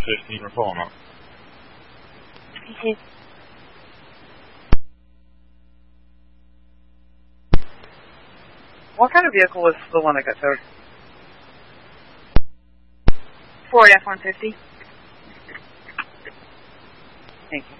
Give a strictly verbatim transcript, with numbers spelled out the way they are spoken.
fifteen, we're pulling up. Okay. What kind of vehicle was the one that got towed? Ford F one fifty. Thank you.